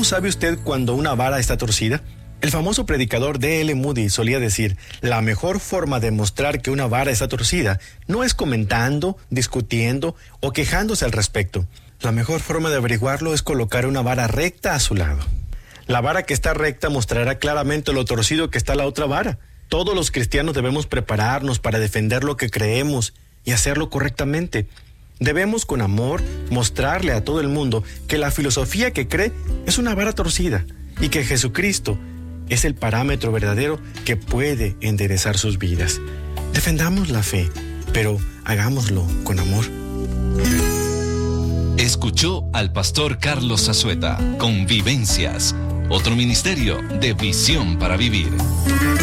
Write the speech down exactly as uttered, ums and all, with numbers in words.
¿Cómo sabe usted cuando una vara está torcida? El famoso predicador D L Moody solía decir, la mejor forma de mostrar que una vara está torcida no es comentando, discutiendo o quejándose al respecto. La mejor forma de averiguarlo es colocar una vara recta a su lado. La vara que está recta mostrará claramente lo torcido que está la otra vara. Todos los cristianos debemos prepararnos para defender lo que creemos y hacerlo correctamente. Debemos con amor mostrarle a todo el mundo que la filosofía que cree es una vara torcida y que Jesucristo es el parámetro verdadero que puede enderezar sus vidas. Defendamos la fe, pero hagámoslo con amor. Escuchó al pastor Carlos Zazueta con Vivencias, otro ministerio de Visión para Vivir.